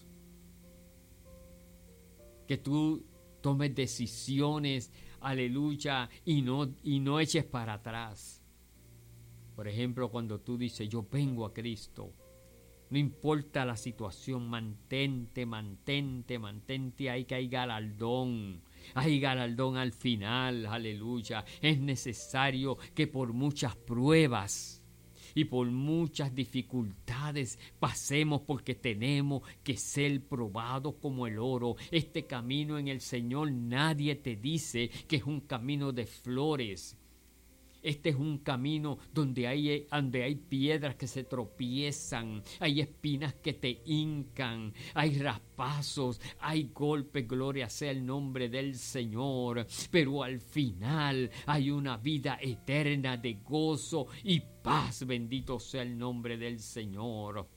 [SPEAKER 1] Que tú tomes decisiones, aleluya, y no, y no eches para atrás. Por ejemplo, cuando tú dices, yo vengo a Cristo, no importa la situación, mantente, mantente, mantente, ahí que hay galardón, hay galardón al final, aleluya. Es necesario que por muchas pruebas y por muchas dificultades pasemos, porque tenemos que ser probados como el oro. Este camino en el Señor nadie te dice que es un camino de flores. Este es un camino donde hay, donde hay piedras que se tropiezan, hay espinas que te hincan, hay raspazos, hay golpes, gloria sea el nombre del Señor. Pero al final hay una vida eterna de gozo y paz, bendito sea el nombre del Señor.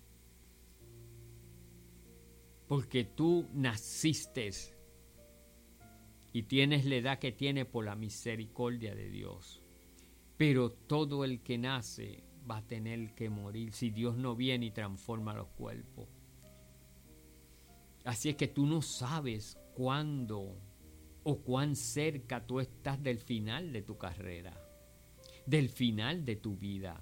[SPEAKER 1] Porque tú naciste y tienes la edad que tienes por la misericordia de Dios. Pero todo el que nace va a tener que morir si Dios no viene y transforma los cuerpos. Así es que tú no sabes cuándo o cuán cerca tú estás del final de tu carrera, del final de tu vida.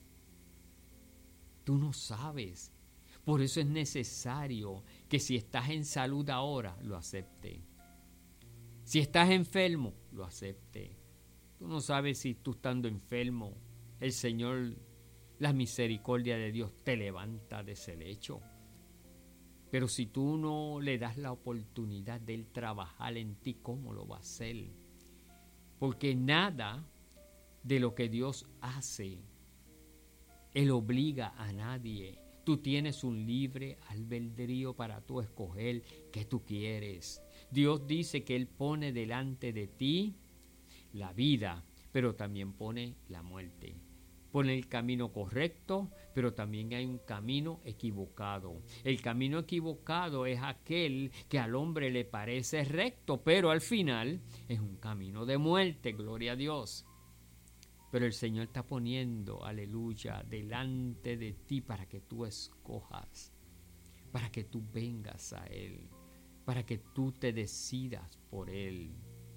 [SPEAKER 1] Tú no sabes. Por eso es necesario que si estás en salud ahora, lo acepte. Si estás enfermo, lo acepte. Tú no sabes si tú estando enfermo, el Señor, la misericordia de Dios te levanta de ese lecho. Pero si tú no le das la oportunidad de Él trabajar en ti, ¿cómo lo va a hacer? Porque nada de lo que Dios hace, Él obliga a nadie. Tú tienes un libre albedrío para tú escoger qué tú quieres. Dios dice que Él pone delante de ti la vida, pero también pone la muerte. Pone el camino correcto, pero también hay un camino equivocado. El camino equivocado es aquel que al hombre le parece recto, pero al final es un camino de muerte, gloria a Dios. Pero el Señor está poniendo, aleluya, delante de ti para que tú escojas, para que tú vengas a Él, para que tú te decidas por Él.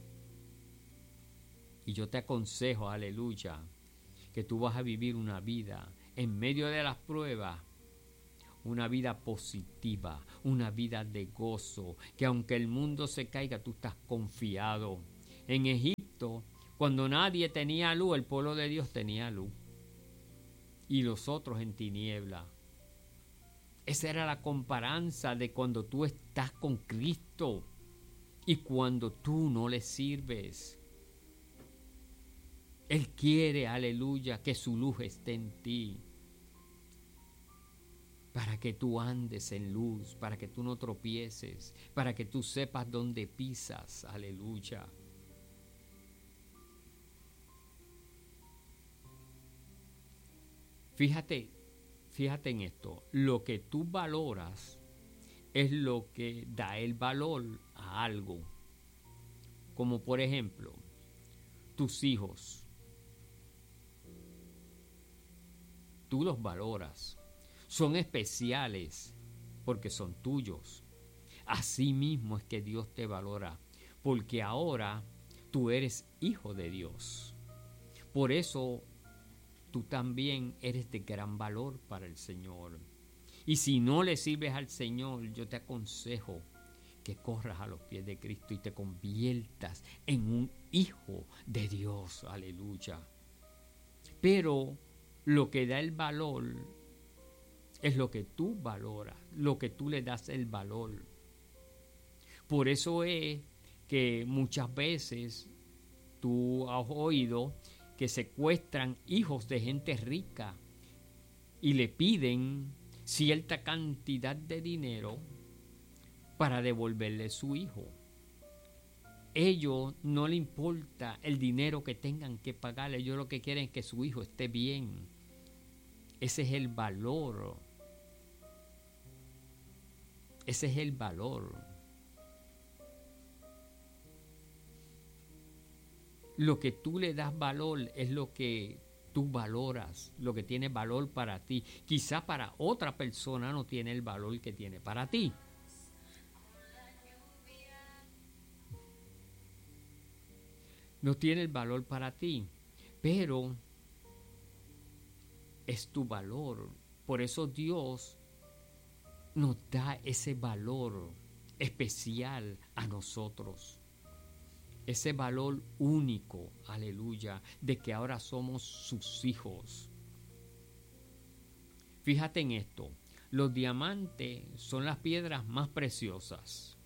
[SPEAKER 1] Y yo te aconsejo, aleluya, que tú vas a vivir una vida en medio de las pruebas, una vida positiva, una vida de gozo, que aunque el mundo se caiga, tú estás confiado. En Egipto, cuando nadie tenía luz, el pueblo de Dios tenía luz, y los otros en tiniebla. Esa era la comparanza de cuando tú estás con Cristo y cuando tú no le sirves. Él quiere, aleluya, que su luz esté en ti, para que tú andes en luz, para que tú no tropieces, para que tú sepas dónde pisas, aleluya. Fíjate, fíjate en esto, lo que tú valoras es lo que da el valor a algo. Como por ejemplo, tus hijos. Tú los valoras. Son especiales porque son tuyos. Así mismo es que Dios te valora, porque ahora tú eres hijo de Dios. Por eso tú también eres de gran valor para el Señor. Y si no le sirves al Señor, yo te aconsejo que corras a los pies de Cristo y te conviertas en un hijo de Dios. Aleluya. Pero lo que da el valor es lo que tú valoras, lo que tú le das el valor. Por eso es que muchas veces tú has oído que secuestran hijos de gente rica y le piden cierta cantidad de dinero para devolverle su hijo. Ellos no les importa el dinero que tengan que pagarle, ellos lo que quieren es que su hijo esté bien. Ese es el valor. Ese es el valor. Lo que tú le das valor es lo que tú valoras, lo que tiene valor para ti. Quizá para otra persona no tiene el valor que tiene para ti. No tiene el valor para ti, pero es tu valor. Por eso Dios nos da ese valor especial a nosotros. Ese valor único, aleluya, de que ahora somos sus hijos. Fíjate en esto, los diamantes son las piedras más preciosas.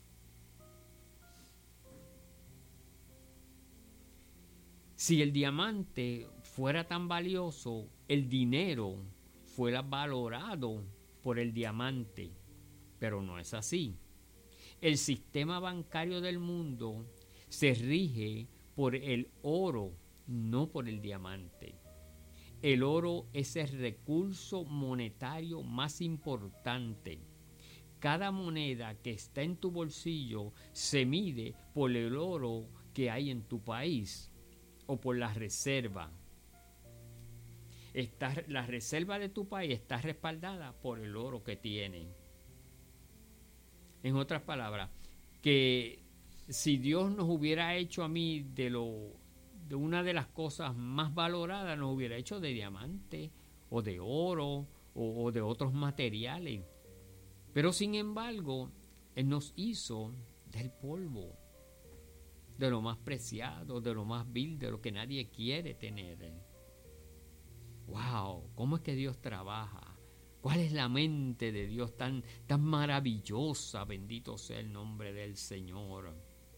[SPEAKER 1] Si el diamante fuera tan valioso, el dinero fuera valorado por el diamante, pero no es así. El sistema bancario del mundo se rige por el oro, no por el diamante. El oro es el recurso monetario más importante. Cada moneda que está en tu bolsillo se mide por el oro que hay en tu país o por la reserva. Está, la reserva de tu país está respaldada por el oro que tiene. En otras palabras, que si Dios nos hubiera hecho a mí de lo de una de las cosas más valoradas, nos hubiera hecho de diamante o de oro o, o de otros materiales. Pero sin embargo, Él nos hizo del polvo, de lo más preciado, de lo más vil, de lo que nadie quiere tener. ¡Wow! ¿Cómo es que Dios trabaja? ¿Cuál es la mente de Dios tan, tan maravillosa? Bendito sea el nombre del Señor.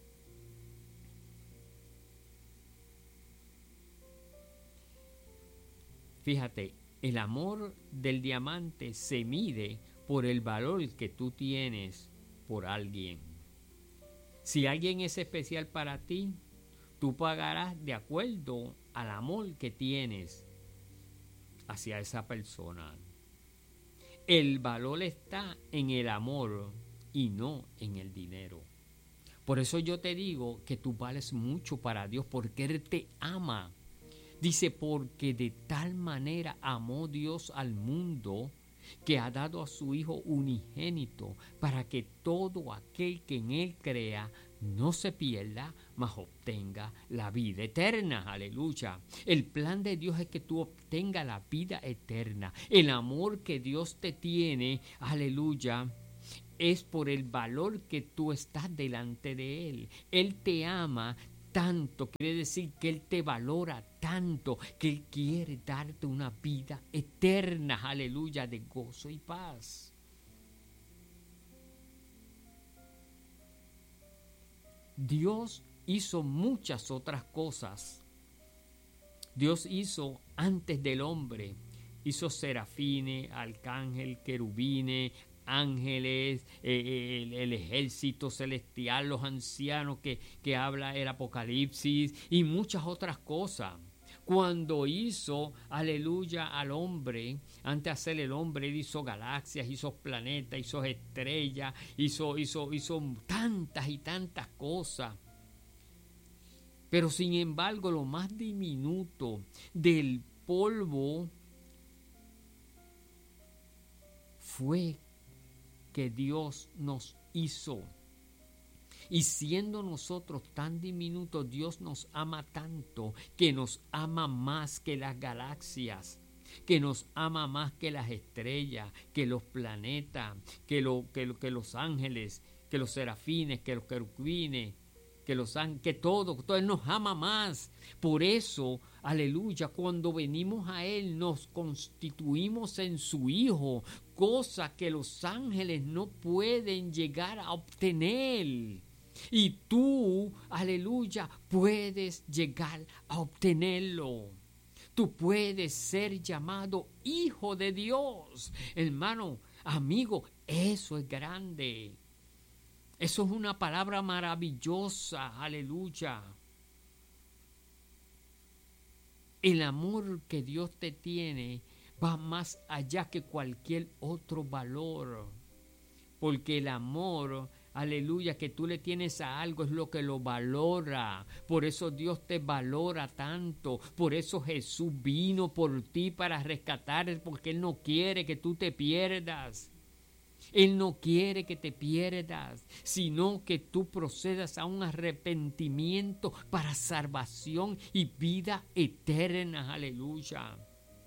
[SPEAKER 1] Fíjate, el amor del diamante se mide por el valor que tú tienes por alguien. Si alguien es especial para ti, tú pagarás de acuerdo al amor que tienes hacia esa persona. El valor está en el amor y no en el dinero. Por eso yo te digo que tú vales mucho para Dios, porque Él te ama Dice, porque de tal manera amó Dios al mundo que ha dado a su Hijo unigénito para que todo aquel que en Él crea no se pierda, mas obtenga la vida eterna. Aleluya. El plan de Dios es que tú obtengas la vida eterna. El amor que Dios te tiene, aleluya, es por el valor que tú estás delante de Él. Él te ama tanto, quiere decir que Él te valora tanto, que Él quiere darte una vida eterna, aleluya, de gozo y paz. Dios hizo muchas otras cosas. Dios hizo antes del hombre, hizo serafines, arcángel, querubines, ángeles, eh, el, el ejército celestial, los ancianos que, que habla el Apocalipsis y muchas otras cosas. Cuando hizo, aleluya, al hombre, antes de hacer el hombre, él hizo galaxias, hizo planetas, hizo estrellas, hizo, hizo, hizo tantas y tantas cosas. Pero sin embargo, lo más diminuto del polvo fue que Dios nos hizo. Y siendo nosotros tan diminutos, Dios nos ama tanto, que nos ama más que las galaxias, que nos ama más que las estrellas, que los planetas, que, lo, que, lo, que los ángeles, que los serafines, que los querubines, que los ángeles, que todo, todo, Él nos ama más. Por eso, aleluya, cuando venimos a Él nos constituimos en su Hijo, cosa que los ángeles no pueden llegar a obtener. Y tú, aleluya, puedes llegar a obtenerlo. Tú puedes ser llamado hijo de Dios. Hermano, amigo, eso es grande. Eso es una palabra maravillosa, aleluya. El amor que Dios te tiene va más allá que cualquier otro valor. Porque el amor, aleluya, que tú le tienes a algo es lo que lo valora. Por eso Dios te valora tanto. Por eso Jesús vino por ti para rescatarte, porque Él no quiere que tú te pierdas. Él no quiere que te pierdas, sino que tú procedas a un arrepentimiento para salvación y vida eterna. Aleluya.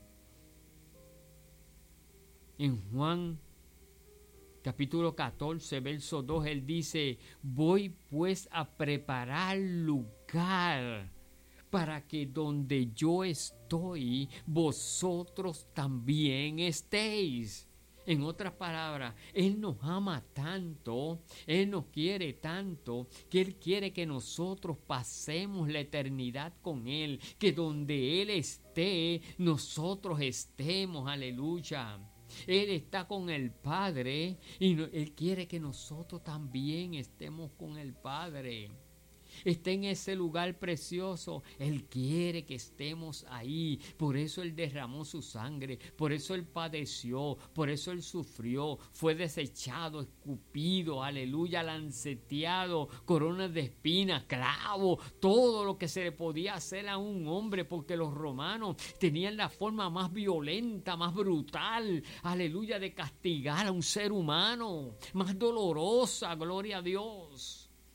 [SPEAKER 1] En Juan capítulo catorce, verso dos, Él dice, voy pues a preparar lugar para que donde yo estoy, vosotros también estéis. En otras palabras, Él nos ama tanto, Él nos quiere tanto, que Él quiere que nosotros pasemos la eternidad con Él, que donde Él esté, nosotros estemos, aleluya. Él está con el Padre y no, Él quiere que nosotros también estemos con el Padre. Está en ese lugar precioso. Él quiere que estemos ahí. Por eso Él derramó su sangre. Por eso Él padeció. Por eso Él sufrió. Fue desechado, escupido, aleluya, lanceteado, coronas de espinas, clavos, todo lo que se le podía hacer a un hombre, porque los romanos tenían la forma más violenta, más brutal, aleluya, de castigar a un ser humano, más dolorosa, gloria a Dios.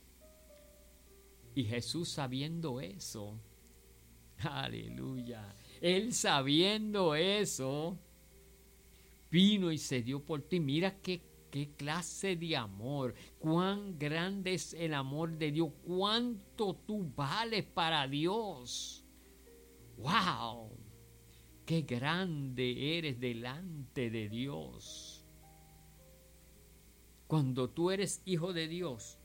[SPEAKER 1] Y Jesús, sabiendo eso, aleluya, Él sabiendo eso, vino y se dio por ti. Mira qué, qué clase de amor, cuán grande es el amor de Dios, cuánto tú vales para Dios. ¡Wow! ¡Qué grande eres delante de Dios! Cuando tú eres hijo de Dios,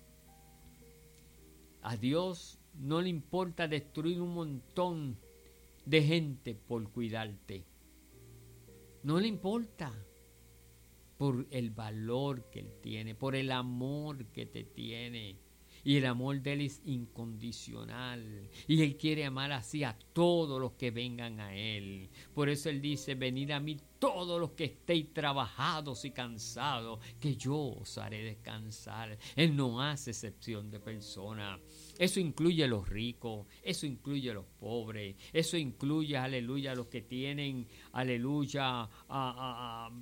[SPEAKER 1] a Dios no le importa destruir un montón de gente por cuidarte. No le importa, por el valor que Él tiene, por el amor que te tiene. Y el amor de Él es incondicional. Y Él quiere amar así a todos los que vengan a Él. Por eso Él dice, venid a mí todos los que estéis trabajados y cansados, que yo os haré descansar. Él no hace excepción de personas. Eso incluye a los ricos, eso incluye a los pobres, eso incluye, aleluya, a los que tienen, aleluya, a... a, a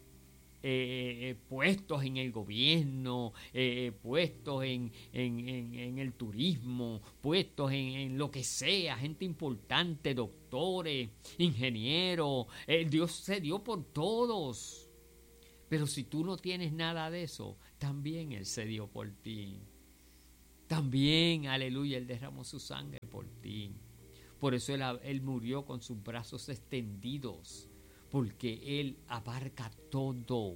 [SPEAKER 1] Eh, eh, puestos en el gobierno, eh, puestos en, en, en, en el turismo, puestos en, en lo que sea, gente importante, doctores, ingenieros. Eh, Dios se dio por todos. Pero si tú no tienes nada de eso, también Él se dio por ti. También, aleluya, Él derramó su sangre por ti. Por eso Él, él murió con sus brazos extendidos. Porque Él abarca todo.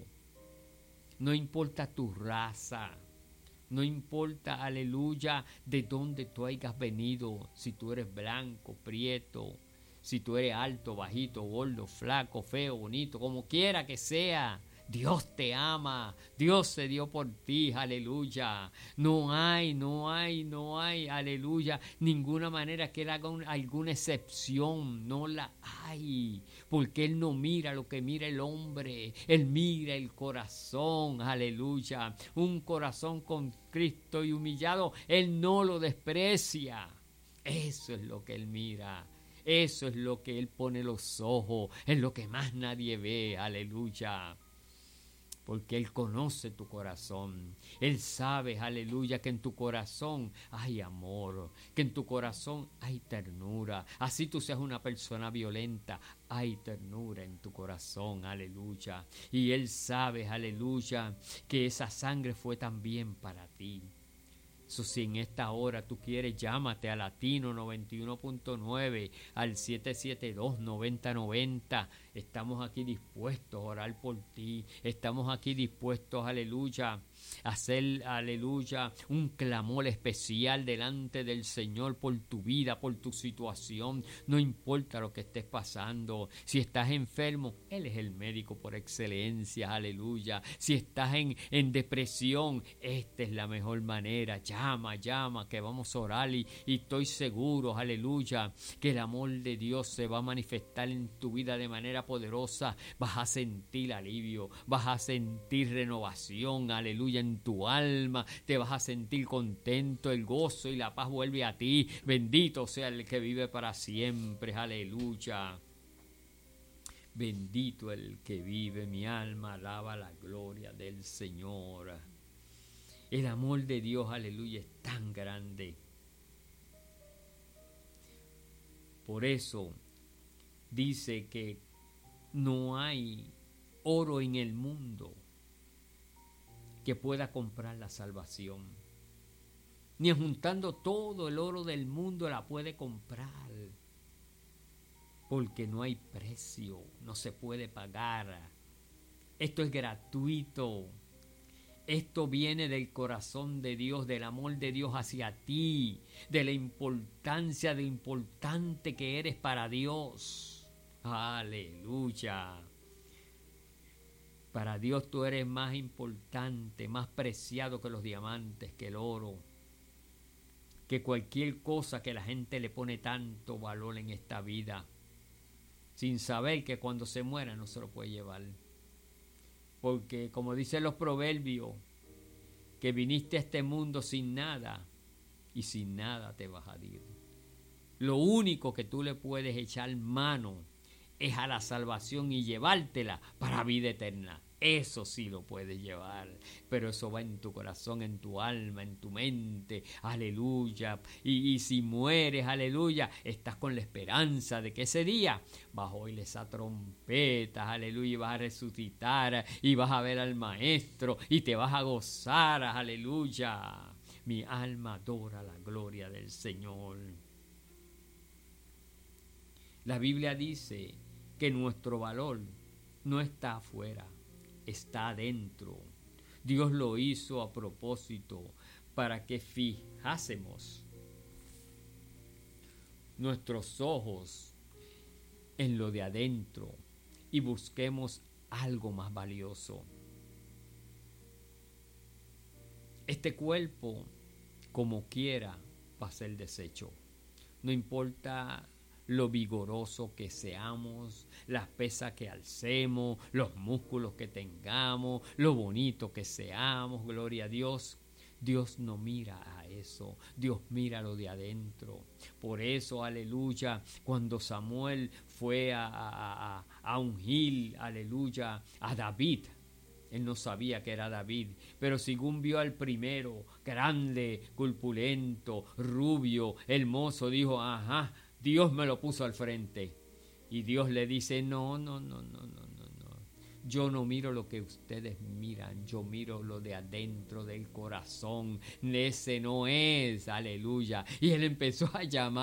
[SPEAKER 1] No importa tu raza. No importa, aleluya, de dónde tú hayas venido. Si tú eres blanco, prieto. Si tú eres alto, bajito, gordo, flaco, feo, bonito. Como quiera que sea. Dios te ama, Dios se dio por ti, aleluya. No hay, no hay, no hay, aleluya, ninguna manera que Él haga un, alguna excepción, no la hay, porque Él no mira lo que mira el hombre, Él mira el corazón, aleluya. Un corazón con Cristo y humillado, Él no lo desprecia. Eso es lo que Él mira. Eso es lo que Él pone los ojos, es lo que más nadie ve, aleluya. Porque Él conoce tu corazón. Él sabe, aleluya, que en tu corazón hay amor, que en tu corazón hay ternura. Así tú seas una persona violenta, hay ternura en tu corazón, aleluya. Y Él sabe, aleluya, que esa sangre fue también para ti. So, si en esta hora tú quieres, llámate a Latino noventa y uno punto nueve, al siete siete dos, noventa noventa. Estamos aquí dispuestos a orar por ti. Estamos aquí dispuestos, aleluya, a hacer, aleluya, un clamor especial delante del Señor por tu vida, por tu situación. No importa lo que estés pasando. Si estás enfermo, Él es el médico por excelencia, aleluya. Si estás en, en depresión, esta es la mejor manera. Llama, llama, que vamos a orar y, y estoy seguro, aleluya, que el amor de Dios se va a manifestar en tu vida de manera poderosa. Vas a sentir alivio, vas a sentir renovación, aleluya, en tu alma. Te vas a sentir contento, el gozo y la paz vuelve a ti. Bendito sea el que vive para siempre, aleluya. Bendito el que vive, mi alma alaba la gloria del Señor. El amor de Dios, aleluya, es tan grande. Por eso dice que no hay oro en el mundo que pueda comprar la salvación. Ni juntando todo el oro del mundo la puede comprar. Porque no hay precio, no se puede pagar. Esto es gratuito. Esto viene del corazón de Dios, del amor de Dios hacia ti, de la importancia, de lo importante que eres para Dios. Aleluya. Para Dios tú eres más importante, más preciado que los diamantes, que el oro, que cualquier cosa que la gente le pone tanto valor en esta vida, sin saber que cuando se muera no se lo puede llevar. Porque como dicen los proverbios, que viniste a este mundo sin nada y sin nada te vas a ir. Lo único que tú le puedes echar mano es a la salvación y llevártela para vida eterna. Eso sí lo puedes llevar, pero eso va en tu corazón, en tu alma, en tu mente, aleluya. Y, y si mueres, aleluya, estás con la esperanza de que ese día vas a oír esa trompeta, aleluya, y vas a resucitar y vas a ver al Maestro y te vas a gozar, aleluya. Mi alma adora la gloria del Señor. La Biblia dice que nuestro valor no está afuera, está adentro. Dios lo hizo a propósito para que fijásemos nuestros ojos en lo de adentro y busquemos algo más valioso. Este cuerpo como quiera va a ser deshecho. No importa lo vigoroso que seamos, las pesas que alcemos, los músculos que tengamos, lo bonito que seamos, gloria a Dios. Dios no mira a eso, Dios mira lo de adentro. Por eso, aleluya, cuando Samuel fue a, a, a, a ungir, aleluya, a David, él no sabía que era David, pero según vio al primero, grande, corpulento, rubio, hermoso, dijo, ajá, Dios me lo puso al frente. Y Dios le dice, no, no, no, no, no, no. Yo no miro lo que ustedes miran, yo miro lo de adentro del corazón. Ese no es, aleluya. Y él empezó a llamar